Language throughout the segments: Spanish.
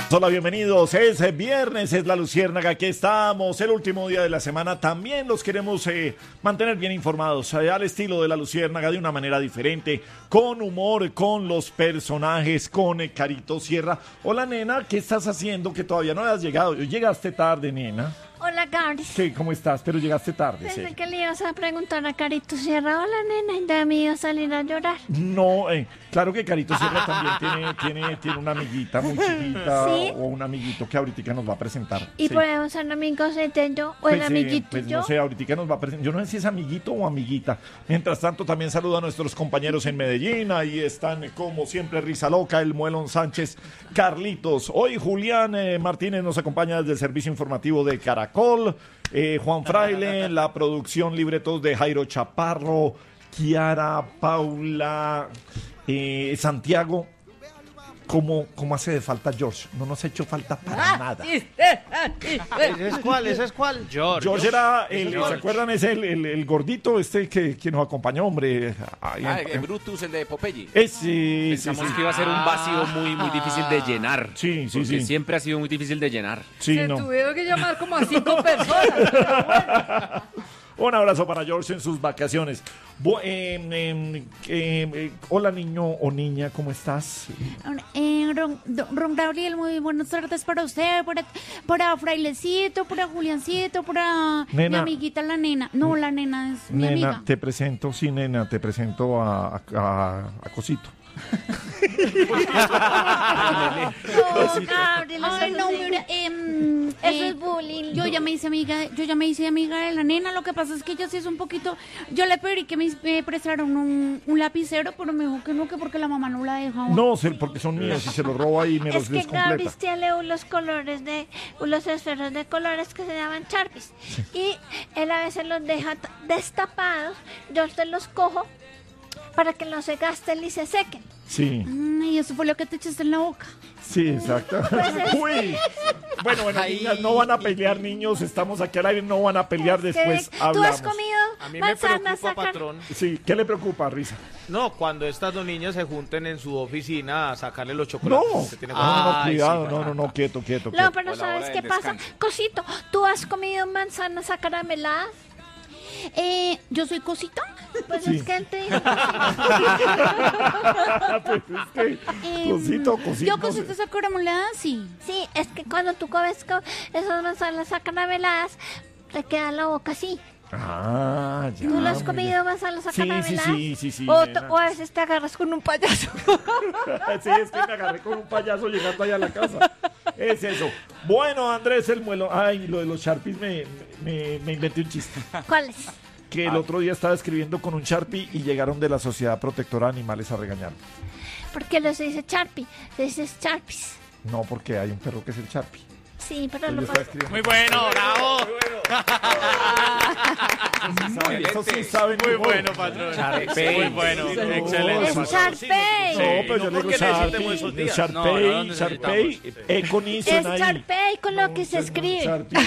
Hola, bienvenidos. Es viernes, es La Luciérnaga. Aquí estamos, el último día de la semana. También los queremos mantener bien informados, al estilo de La Luciérnaga, de una manera diferente, con humor, con los personajes, con Carito Sierra. Hola, nena, ¿qué estás haciendo? Que todavía no has llegado. Llegaste tarde, nena. Hola, Gary. Sí, ¿cómo estás? Pero llegaste tarde. Pensé Sí. que le ibas a preguntar a Carito Sierra. Hola, nena, y de mí iba a salir a llorar. No, claro que Carito Sierra también tiene una amiguita muy chiquita. ¿Sí? O un amiguito que ahorita nos va a presentar. ¿Y Sí. podemos ser amigos entre yo o el Pues, amiguito pues yo? no sé, ahorita nos va a presentar. Yo no sé si es amiguito o amiguita. Mientras tanto, también saludo a nuestros compañeros en Medellín. Ahí están, como siempre, Risa Loca, el Muelón Sánchez, Carlitos. Hoy Julián Martínez nos acompaña desde el servicio informativo de Caracol. Juan Fraile, la producción, libretos de Jairo Chaparro, Kiara, Paula, Santiago. ¿Cómo hace de falta George? No nos ha hecho falta para nada. ¿Ese es cuál? George era, ¿se acuerdan? Es el gordito que nos acompañó, hombre. El Brutus, el de Popeye. Sí. Pensamos que iba a ser un vacío muy difícil de llenar. Sí. Porque siempre ha sido muy difícil de llenar. Sí, Se no. tuvieron que llamar como a 5 personas. Pero bueno. Un abrazo para George en sus vacaciones. Hola, niño o niña, ¿cómo estás? Ron Gabriel, muy buenas tardes para usted, para Frailecito, para Juliancito, para Nena. mi amiguita la nena. No, la nena es mi Nena, amiga. te presento a Cosito. Ay, no, mira, Eso es bullying. Yo ya me hice amiga de la nena. Lo que pasa es que ella sí es un poquito. Yo le pedí que me prestaran un lapicero, pero me dijo que no, que porque la mamá no la dejaba. No, porque son míos y se los roba y me los Es que descompleta. Gabriel tiene unos esferos de colores que se llaman Sharpies. Y él a veces los deja destapados. Yo te los cojo para que no se gasten y se sequen. Sí. Y eso fue lo que te echaste en la boca. Sí, exacto. Uy. Bueno, niñas, no van a pelear, niños. Estamos aquí al aire, no van a pelear después. ¿Tú Hablamos. has comido A mí me manzanas, preocupa, patrón. Sí, ¿qué le preocupa, Risa? No, cuando estas dos niñas se junten en su oficina a sacarle los chocolates. No, Se tiene que- no, cuidado, sí, no, quieto. No, pero O la ¿sabes hora qué del pasa? descanso. Cosito, ¿tú has comido manzanas acarameladas? ¿Yo soy Cosita? Pues Sí. es que él te dijo Pues es que, cosito. Yo cositas acarameladas, sí. Sí, es que cuando tú comes esas manzanas acarameladas, te queda la boca así. Ah, ya. ¿Tú lo has muy comido manzanas acarameladas? Sí. O, nena. o a veces te agarras con un payaso. Sí, es que me agarré con un payaso llegando allá a la casa. Es eso. Bueno, Andrés el Muelo. Ay, lo de los Sharpies me inventé un chiste. ¿Cuáles? Que el otro día estaba escribiendo con un Sharpie y llegaron de la Sociedad Protectora de Animales a regañar. ¿Por qué lo se dice Sharpie? Se dice Sharpies. No, porque hay un perro que es el Sharpie. Sí, pero Yo lo estaba pasa. escribiendo. Muy bueno, bravo. Eso sí saben. Muy bueno, patrón. Muy bueno, excelente. Es patrón. Sharpay. No, pero yo le ¿por digo qué le decimos esos Sharpie. días? Sharpay, No, Sharpay. Con Es Ison ahí. Sharpay con lo que se escribe. Sharpie.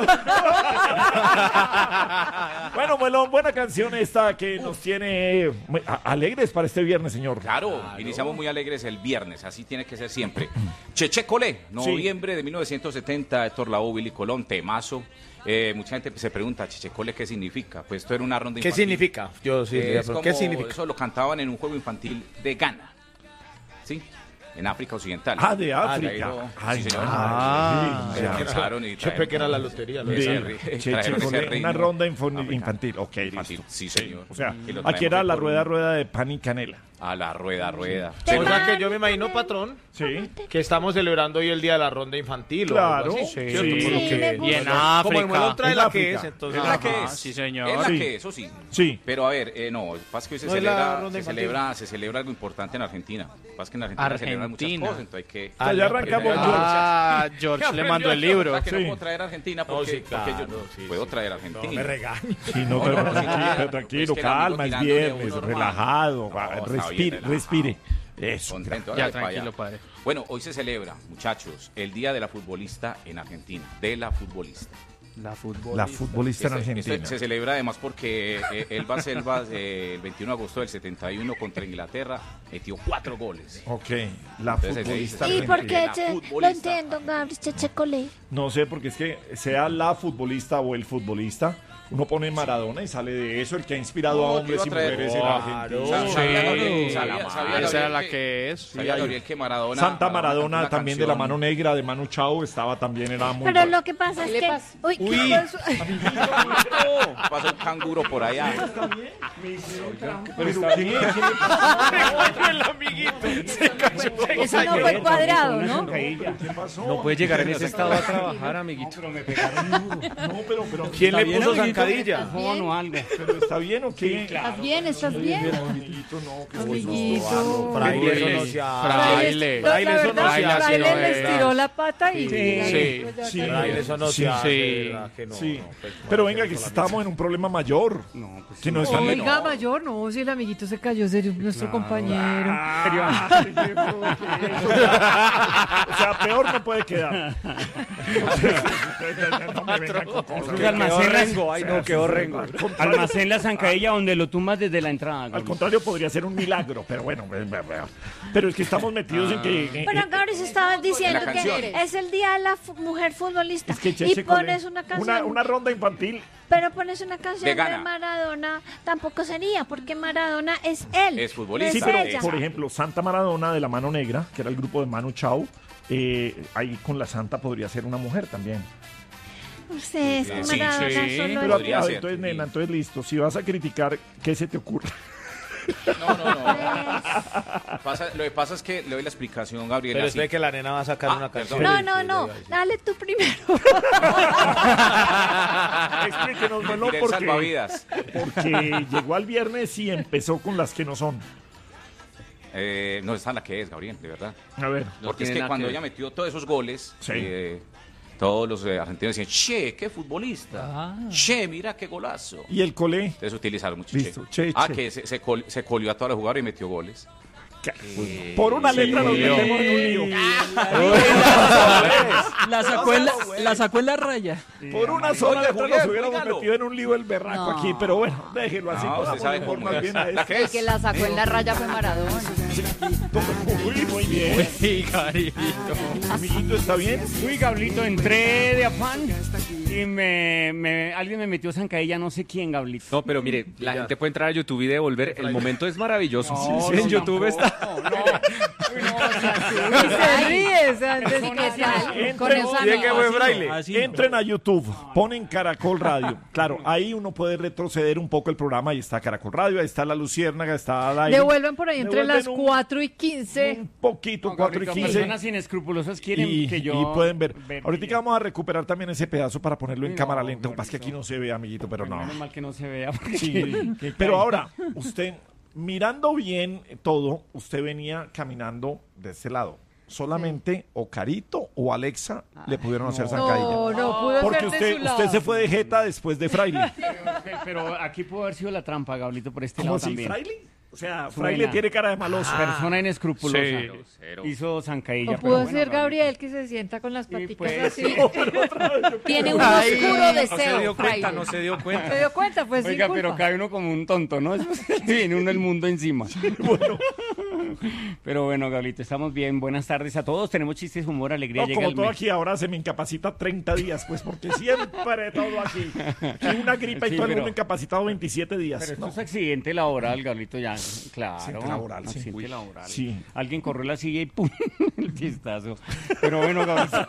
Bueno, Muelón, buena canción esta que nos tiene alegres para este viernes, señor. Claro, iniciamos muy alegres el viernes, así tiene que ser siempre. Cheche Colé, noviembre de 1970, Héctor Lavoe, Willy Colón, temazo. Mucha gente se pregunta, Cheche Colé, ¿qué significa? Pues esto era una ronda ¿Qué infantil. significa? Yo sí, Es pero como- ¿qué significa? Eso lo cantaban en un juego infantil de Ghana, ¿sí? En África Occidental. Ah, de Ahí África. lo- Ay, sí, señor. sí, ya. Empezaron y Yo pensé que era la lotería. De- trajeron ese una ritmo ronda africano. infantil. Ok, Infantil, listo. sí, señor. O sea, Y lo aquí traemos era de la Colombia. rueda de pan y canela. A la rueda. O sea que yo me imagino, patrón, Sí. que estamos celebrando hoy el día de la ronda infantil. o Claro. algo así, Sí, ¿cierto? sí, Por lo me que- gusta. Y en Como el Muelón África. trae En la África. que es, entonces. Es la ajá. que es. Sí, señor. Es la Sí. que es, eso sí. Sí. Pero a ver, no, pasa que hoy No es la ronda se infantil. celebra algo importante en Argentina. Pasa que en Argentina se celebran muchas Argentina. cosas, entonces hay que... Ya arrancamos, George. Ah, George le mandó el libro. Que no Sí. puedo traer a Argentina No, porque, sí, claro, porque yo sí, puedo sí. traer a Argentina. No, me regaño. Sí, no, pero tranquilo, Es que el calma, amigo es tirándole a viernes, uno normal. relajado, No, está respire, bien relajado. respire. Eso. Contento, Ya, hágale para tranquilo, allá. padre. Bueno, hoy se celebra, muchachos, el Día de la Futbolista en Argentina. De la futbolista. La futbolista en Argentina. Esto se celebra además porque Elba Selvas el 21 de agosto del 71 contra Inglaterra metió 4 goles. Ok, la Entonces, futbolista ¿Y por qué La lo futbolista. entiendo, Gabriel Chechecolé? No sé, porque es que sea la futbolista o el futbolista, uno pone Maradona y sale de eso, el que ha inspirado a No, hombres y te iba a traer- mujeres en Argentina. Esa era la que es. Sabía Gabriel que Maradona... Santa Maradona una también de la canción- mano negra, de Manu Chao, estaba también, era muy Pero bueno. lo que pasa es ¿Qué le que... pasa? Uy, ¿qué Uy. pasó? Pasa un canguro por allá. Pero está bien, ¿qué le pasa? El amiguito se cayó. Eso no fue cuadrado, ¿no? ¿Qué pasó? No puede llegar en ese estado a trabajar, amiguito. No, pero ¿Quién le ¿Está bien, puso amiguito? zancadilla? Bien. o algo. ¿pero está bien o qué? ¿Estás bien? ¿Estás bien? Amiguito, no, que Amiguito. Fraile, eso no se hace. Fraile. La Fraile, eso no verdad, se hace. Fraile no les es. tiró la pata y... Sí. Sí, Fraile, eso no sí, se hace. sí. ¿Verdad que no? Sí, No, pues, pero no, venga, no, que no, estamos en un problema mayor. No, pues Que no están Oiga, mayor, no, si el amiguito se cayó, serio, nuestro compañero. O sea, peor no puede quedar. No me vengan con cosas. Que almacén Rengo, ay no, quedó rengo. Almacén la zancadilla donde lo tumbas desde la entrada. Al contrario, podría ser un milagro, pero bueno. Pero es que estamos metidos en que... Pero Gabriel, estabas diciendo la que canción. es el día de la mujer futbolista. Es que Y Cheche pones Colé- una canción... una ronda infantil. Pero pones una canción de Vegana. Maradona, tampoco sería, porque Maradona es él. Es futbolista. Sí, no pero es ella. por ejemplo, Santa Maradona de la Mano Negra, que era el grupo de Manu Chao, ahí con la Santa podría ser una mujer también. No sé, es que Sí, Maradona sí, solo Pero podría ser, entonces, sí. nena, entonces listo. Si vas a criticar, ¿qué se te ocurre? No. Lo que pasa es que le doy la explicación, Gabriel. Pero así. espere que la nena va a sacar una perdón. canción. No, dale tú primero. Explíquenos, Melón, Tiré el porque salvavidas. llegó al viernes y empezó con las que no son. No está en la que es, Gabriel, de verdad. A ver. Porque es tiene que nada cuando que ella ver. metió todos esos goles, Sí. todos los argentinos decían, che, qué futbolista. Che, mira qué golazo. ¿Y el colé? Entonces utilizaron mucho Listo, che. che. Que se colió a todos los jugadores y metió goles. Por una letra nos metemos en un lío. La sacó en la raya. Por una sola Oiga, letra Julián, nos hubiéramos óigalo. metido en un lío el berraco No. aquí. Pero bueno, déjelo así. No, usted sabe por cómo más es. bien a ¿La esto. que El es? que la sacó en la raya fue Maradona. Uy, muy bien. Sí, carito. Amiguito, ¿está bien? Uy, Gablito, entré de afán y alguien me metió zancadilla, no sé quién, Gablito. No, pero mire, la gente puede entrar a YouTube y devolver. El momento es maravilloso. No, en no, YouTube está. Y se ríe, o sea, entonces, ¿qué tal? Con esa Tiene que no. buen braille. Entren a YouTube, ponen Caracol Radio. Claro, ahí uno puede retroceder un poco el programa. Ahí está Caracol Radio, ahí está La Luciérnaga, está al aire. Devuelven por ahí entre Devuelven las un- 4 y 15. Un poquito, 4 y 15. Personas inescrupulosas quieren Y, que yo... y pueden ver. Ahorita vamos a recuperar también ese pedazo para ponerlo en Uy, cámara no, lenta. Lo que pasa es que Gordito. aquí no se ve, amiguito, pero no. Menos mal que no se vea. porque- Sí, qué pero cae. ahora, usted, mirando bien todo, usted venía caminando de ese lado. Solamente o Carito o Alexa le pudieron hacer zancadilla. No pudo Porque ser de su lado. usted se fue de jeta después de Fraile. Pero aquí pudo haber sido la trampa, Gablito, por este ¿Cómo lado así, también. Fraile? O sea, Suena. Fraile tiene cara de maloso. Persona inescrupulosa. Sí. Hizo zancadilla. O pero pudo bueno, ser Gablito. Gabriel que se sienta con las Sí, paticas pues, así. sí. Tiene un Ay, oscuro No se deseo, dio cuenta, Fraile. no se dio ¿Se cuenta. dio cuenta? Pues Oiga, sin pero culpa. cae uno como un tonto, ¿no? Después viene uno el mundo encima. Pero bueno, Gablito, estamos bien. Buenas tardes a todos. Tenemos chistes, humor, alegría. No, Llega como el todo mes. aquí ahora se me incapacita 30 días, pues porque siempre todo aquí. Aquí una gripa Sí, y todo el pero- mundo incapacitado 27 Pero días. esto No. es accidente laboral, Gablito, ya. Claro. Accidente laboral, sí. Accidente Uy, laboral. sí. Alguien corrió la silla y ¡pum! El chistazo. Pero bueno, Gablito.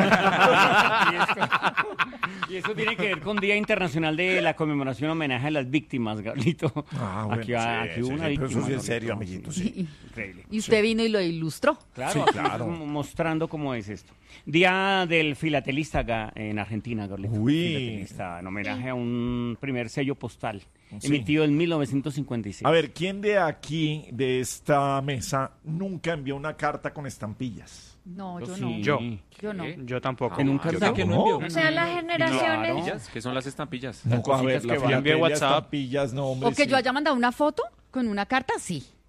y esto tiene que ver con Día Internacional de la Conmemoración Homenaje a las Víctimas, Gablito. Ah, bueno, aquí sí, aquí hubo sí, una sí, pero víctima. eso sí es Gablito. serio, amiguito, sí. Increíble. Y usted vino y lo ilustró. Claro, Sí, aquí claro. mostrando cómo es esto. Día del filatelista en Argentina, Gablito. Uy. Filatelista, en homenaje a un primer sello postal Sí. emitido en 1956. A ver, ¿quién de aquí, de esta mesa, nunca envió una carta con estampillas? No, yo Sí. no. Yo. Yo no. Yo tampoco. En un Yo cartón. tampoco. que no envió. O sea, las generaciones... Claro. ¿Qué son las estampillas? No, a cositas ver, la que van. Envié filatelia, WhatsApp. estampillas, no, hombre, O que sí. yo haya mandado una foto con una carta, sí.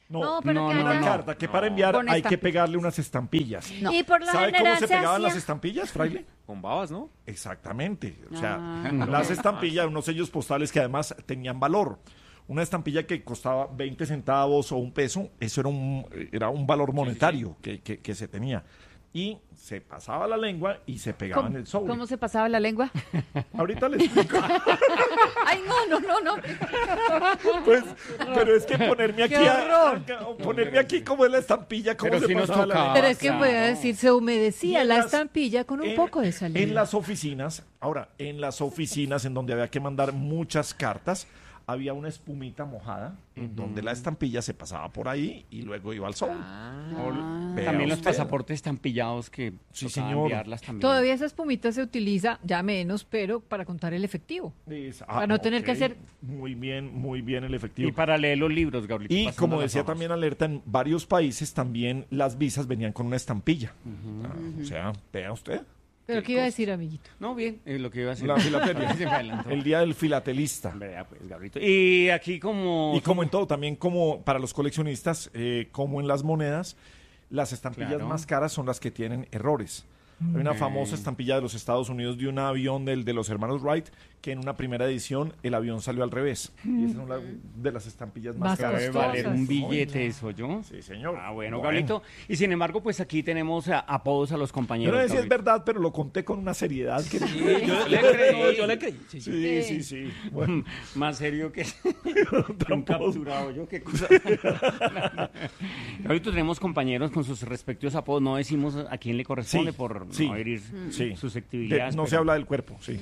No, pero no, que Una allá- carta que para enviar Con hay que estampillas. pegarle unas estampillas. No. Y por lo ¿Sabe cómo general se se pegaban las hacía... estampillas, fraile? Con babas, ¿no? Exactamente. O sea, Ah. las estampillas, unos sellos postales que además tenían valor. Una estampilla que costaba 20 centavos o $1, eso era un valor monetario que se tenía. Y se pasaba la lengua y se pegaba en el sobre. ¿Cómo se pasaba la lengua? Ahorita les explico. Ay, no. Pues, pero es que ponerme aquí, ¡Qué horror! ponerme aquí como es la estampilla, cómo Pero se si nos pasaba la tocaba. lengua. Pero es que claro. podía decir, se Y humedecía en la las- estampilla con un poco de saliva. En las oficinas, ahora, en las oficinas en donde había que mandar muchas cartas, había una espumita mojada en donde la estampilla se pasaba por ahí y luego iba al sol. Vea También los usted. pasaportes estampillados que Sí, tocaba señor. enviarlas también. Todavía esa espumita se utiliza, ya menos, pero para contar el efectivo. Para no tener que hacer- Muy bien el efectivo. Y para leer los libros, Gabriel. Y pasando como las decía hojas. también Alerta, en varios países también las visas venían con una estampilla. O sea, vea usted. ¿Pero qué iba a decir, amiguito? No, bien, lo que iba a decir. La filatelia. Se me adelantó. El día del filatelista. Vea, pues, Gabrielito. Y aquí como... Y como en todo, también como para los coleccionistas, como en las monedas, las estampillas Claro. más caras son las que tienen errores. Hay una famosa estampilla de los Estados Unidos de un avión de los hermanos Wright, que en una primera edición el avión salió al revés. Y esa es una de las estampillas más Más caras. Debe costosas. valer un billete eso, ¿yo? Sí, señor. Ah, bueno, Gabrielito. Y sin embargo, pues aquí tenemos apodos a los Yo compañeros. no sé si es Gabrielito. verdad, pero lo conté con una seriedad que... Yo le creí. Sí. Bueno, Más serio que un capturado. Yo qué cosa. Ahorita tenemos compañeros con sus respectivos apodos. No decimos a quién le corresponde Sí, por sí, no herir sí. susceptibilidades. no se pero- habla del cuerpo, sí.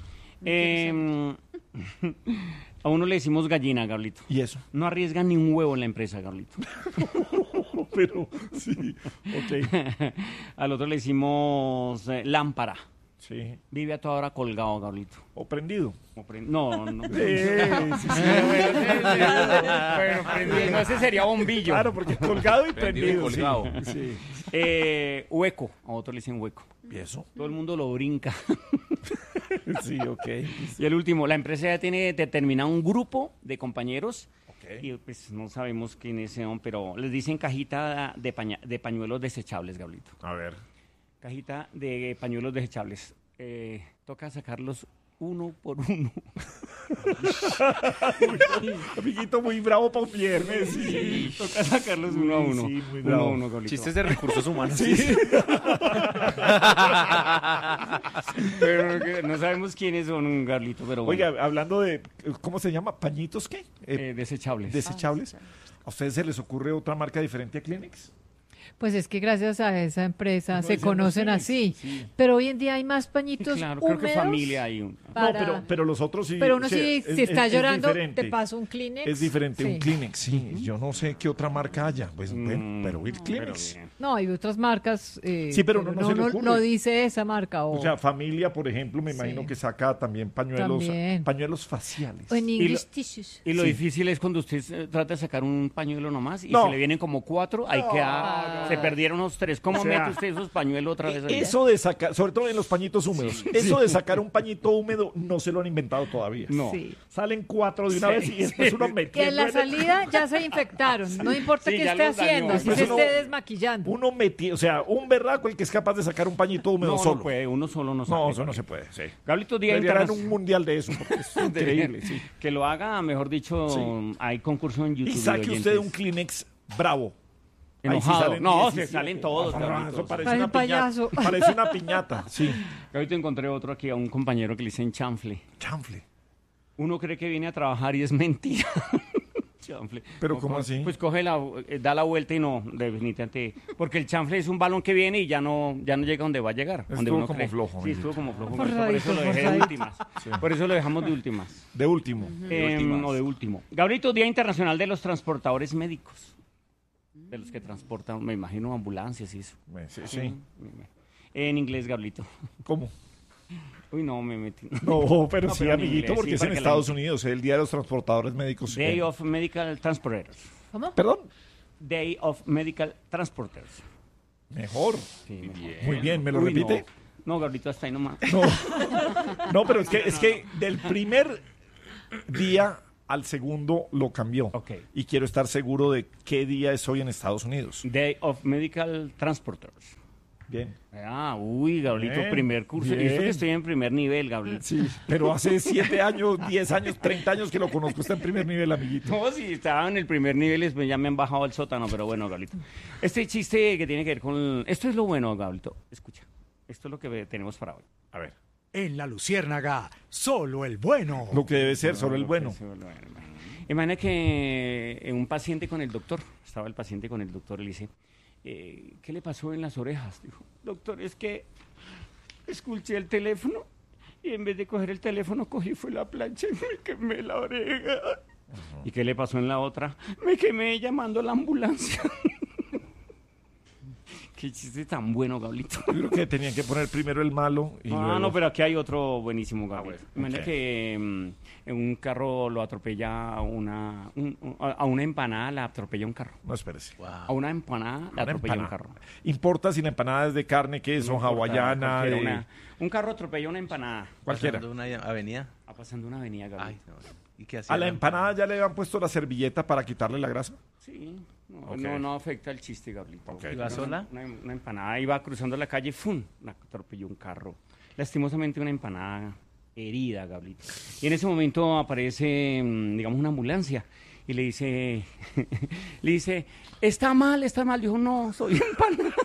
A uno le decimos gallina, Gablito. ¿Y eso? No arriesgan ni un huevo en la empresa, Gablito. Pero, sí, ok. Al otro le decimos lámpara. Sí. Vive a toda hora colgado, Gablito. O prendido. No. Sí. Bueno, prendido. No, ese sería bombillo. Claro, porque colgado y Prendido y prendido. colgado. Sí. Hueco. A otro le dicen hueco. ¿Y eso? Todo el mundo lo brinca. Sí, ok. Y el último, la empresa ya tiene determinado un grupo de compañeros. Ok. Y pues no sabemos quiénes son, pero les dicen cajita de pañuelos desechables, Gablito. A ver. Cajita de pañuelos desechables. Toca sacarlos uno por uno. Amiguito muy bravo para un viernes. Sí. Toca sacarlos uno a uno. Sí, muy uno bravo. a uno, Gablito. Chistes de recursos humanos. Pero que no sabemos quiénes son, Gablito, pero bueno. Oiga, hablando de, ¿cómo se llama? ¿Pañitos qué? Desechables. ¿Desechables? ¿A ustedes se les ocurre otra marca diferente a Kleenex? Pues es que gracias a esa empresa No se decíamos conocen Kleenex, así. sí. Pero hoy en día hay más Sí, pañitos claro, creo que húmedos. familia hay un. Para- No, pero los otros sí. Pero uno o sea, sí, es- si está es llorando, diferente. te paso un Kleenex. Es diferente, un Sí. Kleenex, sí. Yo no sé qué otra marca haya. Pues, bueno, pero el Pero Kleenex. bien. No, hay otras marcas. Sí, pero uno no se le ocurre. no dice esa marca. O sea, familia, por ejemplo, me imagino Sí. que saca también pañuelos, También. pañuelos faciales. o en lo- English tissues. Y lo Sí. difícil es cuando usted trata de sacar un pañuelo nomás y No. se le vienen como 4, ahí queda, se perdieron unos 3. ¿Cómo O sea, mete usted esos pañuelos otra vez ahí? Eso de sacar, sobre todo en los pañitos húmedos, eso de sacar un pañito húmedo no se lo han inventado todavía. No. Sí. Salen 4 de una vez y después uno Que metiendo. en la en el- salida ya se infectaron. No importa Sí, qué ya esté los dañó. haciendo, si Pues se uno- esté desmaquillando. Uno metiendo, o sea, un berraco el que es capaz de sacar un pañito húmedo No, solo. no puede, uno solo no sabe. No, eso no se puede, sí. Gablito, Día Debería haber Internacional. un mundial de eso, porque es increíble, sí. Que lo haga, mejor dicho, Sí. hay concurso en YouTube. Y de saque usted oyentes. un Kleenex bravo. Ahí sí Enojado. salen No, 17. se salen todos, Gablito. Eso parece Parece una un payaso. piñata. Parece una piñata, sí. Ahorita encontré otro aquí, a un compañero que le dicen chanfle. Chanfle. Uno cree que viene a trabajar y es mentira. Chanfle. ¿Pero No, cómo así? Pues da la vuelta y no, definitivamente. Porque el chanfle es un balón que viene y ya no llega donde va a llegar. Donde Estuvo uno como cree. flojo, Sí, ¿no? estuvo como flojo. Forzadito, Por eso lo dejé de forzadito. últimas. Por eso lo dejamos de últimas. De último. No, de último. Gabrielito, Día Internacional de los Transportadores Médicos. De los que transportan, me imagino, ambulancias y eso. Sí, sí. En inglés, Gabrielito. ¿Cómo? Uy, no, me metí. No, pero No, sí, pero en amiguito, inglés, porque sí, es en para que Estados Unidos, el Día de los Transportadores Médicos. Day of Medical Transporters. ¿Cómo? Perdón. Day of Medical Transporters. Mejor. Sí, Muy bien, ¿me lo Uy, repite? No, Gabrielito, hasta ahí nomás. No, pero es que del primer día al segundo lo cambió. Ok. Y quiero estar seguro de qué día es hoy en Estados Unidos. Day of Medical Transporters. Bien. Gablito, Bien, primer curso. bien. Y esto que estoy en primer nivel, Gablito. Sí, pero hace 7 años, 10 años, 30 años que lo conozco. Está en primer nivel, amiguito. No, si estaba en el primer nivel, después ya me han bajado al sótano, pero bueno, Gablito. Este chiste que tiene que ver con... Esto es lo bueno, Gablito. Escucha, esto es lo que tenemos para hoy. A ver. En La Luciérnaga, solo el bueno. Lo que debe ser sobre el bueno. Imagina que un paciente con el doctor, estaba el paciente con el doctor y le dice, ¿qué le pasó en las orejas? Dijo, doctor, es que escuché el teléfono y en vez de coger el teléfono cogí fue la plancha y me quemé la oreja. ¿Y qué le pasó en la otra? Me quemé llamando a la ambulancia. Qué chiste tan bueno, Gablito. Yo creo que tenían que poner primero el malo y luego... No, pero aquí hay otro buenísimo, Gablito. bueno, Imagina que en un carro lo atropella a una empanada, la atropella un carro. No, espérese. A una empanada la atropella un carro. Importa si la empanada es de carne, queso, hawaiana... Cualquiera, un carro atropella una empanada. Cualquiera. Pasando una avenida. Pasando una avenida, Gablito. Ay, no. ¿Y qué hacía ¿A la empanada ya le habían puesto la servilleta para quitarle la grasa? Sí, Ok. no afecta el chiste, Gablito. Ok. ¿Iba sola? Una empanada iba cruzando la calle, ¡fum! La atropelló un carro. Lastimosamente una empanada herida, Gablito. Y en ese momento aparece, digamos, una ambulancia y le dice, está mal. Dijo, no, soy empanada.